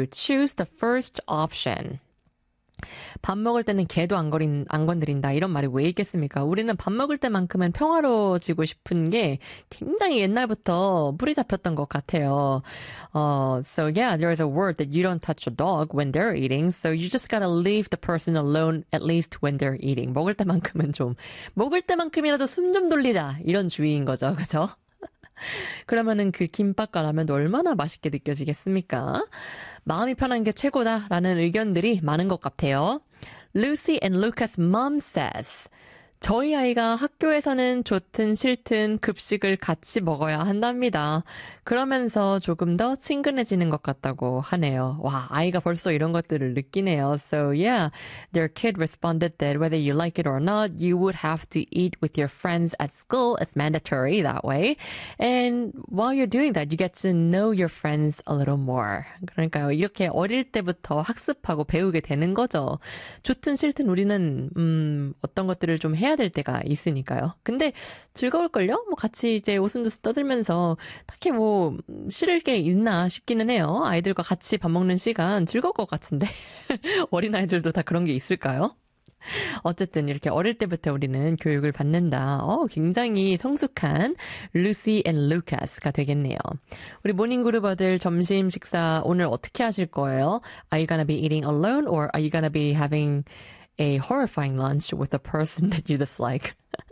choose the first option. 밥 먹을 때는 개도 안 건드린다. 이런 말이 왜 있겠습니까? 우리는 밥 먹을 때만큼은 평화로워지고 싶은 게 굉장히 옛날부터 뿌리 잡혔던 것 같아요. So yeah, there's a word that you don't touch a dog when they're eating. So you just gotta leave the person alone at least when they're eating. 먹을 때만큼이라도 숨 좀 돌리자. 이런 주의인 거죠. 그죠? 그러면은 그 김밥과 라면도 얼마나 맛있게 느껴지겠습니까? 마음이 편한 게 최고다라는 의견들이 많은 것 같아요. Lucy and Lucas' mom says, 저희 아이가 학교에서는 좋든 싫든 급식을 같이 먹어야 한답니다. 그러면서 조금 더 친근해지는 것 같다고 하네요. 와, 아이가 벌써 이런 것들을 느끼네요. So yeah, their kid responded that whether you like it or not, you would have to eat with your friends at school. It's mandatory that way. And while you're doing that, you get to know your friends a little more. 그러니까요, 이렇게 어릴 때부터 학습하고 배우게 되는 거죠. 좋든 싫든 우리는 어떤 것들을 좀 해야 될 때가 있으니까요. 근데 즐거울걸요? 뭐 같이 이제 오순도순 떠들면서 딱히 뭐 싫을 게 있나 싶기는 해요. 아이들과 같이 밥 먹는 시간 즐거울 것 같은데 어린아이들도 다 그런 게 있을까요? 어쨌든 이렇게 어릴 때부터 우리는 교육을 받는다. 굉장히 성숙한 Lucy and Lucas가 되겠네요. 우리 모닝그룹어들 점심 식사 오늘 어떻게 하실 거예요? Are you gonna be eating alone or are you gonna be having a horrifying lunch with a person that you dislike?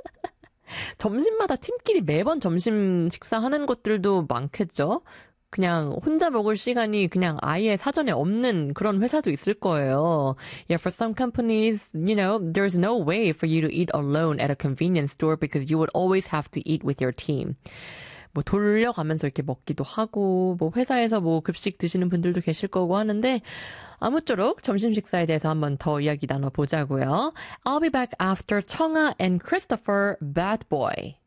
점심마다 팀끼리 매번 점심 식사하는 것들도 많겠죠? 그냥 혼자 먹을 시간이 그냥 아예 사전에 없는 그런 회사도 있을 거예요. Yeah, for some companies, you know, there's no way for you to eat alone at a convenience store because you would always have to eat with your team. 뭐 돌려가면서 이렇게 먹기도 하고 뭐 회사에서 뭐 급식 드시는 분들도 계실 거고 하는데 아무쪼록 점심 식사에 대해서 한번 더 이야기 나눠보자고요. I'll be back after 청아 and Christopher, Bad Boy.